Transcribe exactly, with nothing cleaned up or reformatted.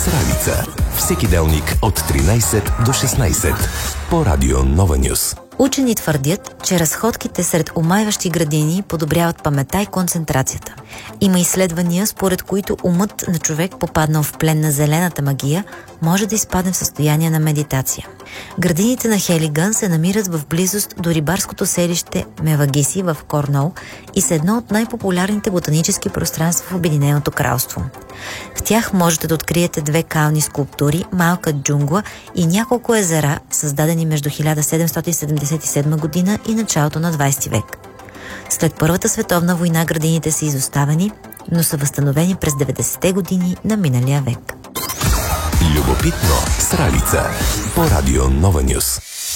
с Ралица. Всеки делник от тринайсет до шестнайсет по Радио Нова Нюс. Учени твърдят, че разходките сред омайващи градини подобряват паметта и концентрацията. Има изследвания, според които умът на човек, попаднал в плен на зелената магия, може да изпадне в състояние на медитация. Градините на Хелиган се намират в близост до рибарското селище Мевагиси в Корнуол и са едно от най-популярните ботанически пространства в Обединеното кралство. В тях можете да откриете две кални скулптури, малка джунгла и няколко езера, създадени между хиляда седемстотин седемдесет и седма година и началото на двайсети век. След Първата световна война градините са изоставени, но са възстановени през деветдесетте години на миналия век. Любопитно с Ралица по Радио Нова Нюс.